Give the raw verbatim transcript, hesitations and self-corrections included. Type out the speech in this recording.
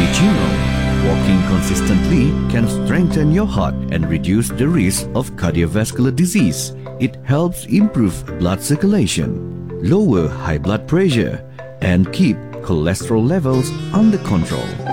Did you know walking consistently can strengthen your heart and reduce the risk of cardiovascular disease? It helps improve blood circulation, lower high blood pressure, and keep cholesterol levels under control.